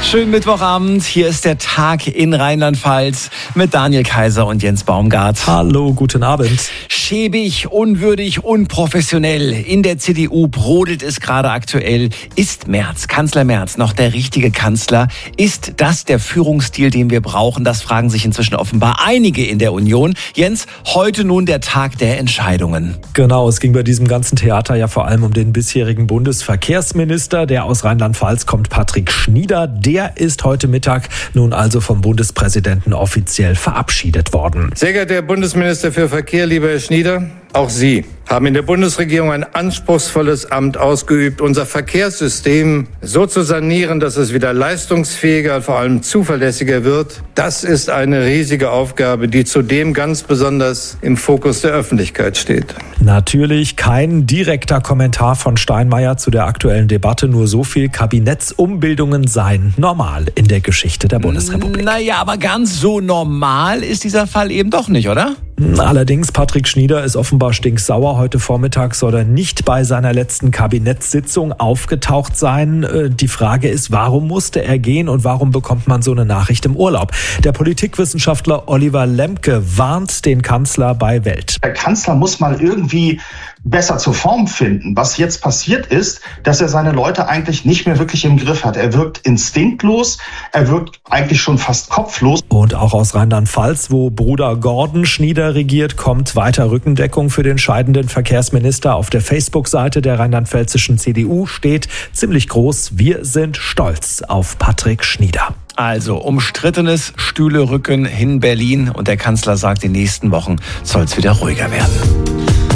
Schönen Mittwochabend. Hier ist der Tag in Rheinland-Pfalz mit Daniel Kaiser und Jens Baumgart. Hallo, guten Abend. Schäbig, unwürdig, unprofessionell. In der CDU brodelt es gerade aktuell. Ist Kanzler Merz, noch der richtige Kanzler? Ist das der Führungsstil, den wir brauchen? Das fragen sich inzwischen offenbar einige in der Union. Jens, heute nun der Tag der Entscheidungen. Genau, es ging bei diesem ganzen Theater ja vor allem um den bisherigen Bundesverkehrsminister. Der aus Rheinland-Pfalz kommt, Patrick Schnieder. Der ist heute Mittag nun also vom Bundespräsidenten offiziell verabschiedet worden. Sehr geehrter Herr Bundesminister für Verkehr, lieber Herr Schnieder, auch Sie haben in der Bundesregierung ein anspruchsvolles Amt ausgeübt, unser Verkehrssystem so zu sanieren, dass es wieder leistungsfähiger und vor allem zuverlässiger wird. Das ist eine riesige Aufgabe, die zudem ganz besonders im Fokus der Öffentlichkeit steht. Natürlich kein direkter Kommentar von Steinmeier zu der aktuellen Debatte, nur so viel: Kabinettsumbildungen seien normal in der Geschichte der Bundesrepublik. Naja, aber ganz so normal ist dieser Fall eben doch nicht, oder? Allerdings, Patrick Schnieder ist offenbar stinksauer. Heute Vormittag soll er nicht bei seiner letzten Kabinettssitzung aufgetaucht sein. Die Frage ist, warum musste er gehen und warum bekommt man so eine Nachricht im Urlaub? Der Politikwissenschaftler Oliver Lemke warnt den Kanzler bei Welt. Der Kanzler muss mal irgendwie besser zur Form finden. Was jetzt passiert ist, dass er seine Leute eigentlich nicht mehr wirklich im Griff hat. Er wirkt instinktlos, er wirkt eigentlich schon fast kopflos. Und auch aus Rheinland-Pfalz, wo Bruder Gordon Schnieder regiert, kommt weiter Rückendeckung für den scheidenden Verkehrsminister. Auf der Facebook-Seite der rheinland-pfälzischen CDU steht ziemlich groß: Wir sind stolz auf Patrick Schnieder. Also umstrittenes Stühlerücken in Berlin und der Kanzler sagt, die nächsten Wochen soll es wieder ruhiger werden.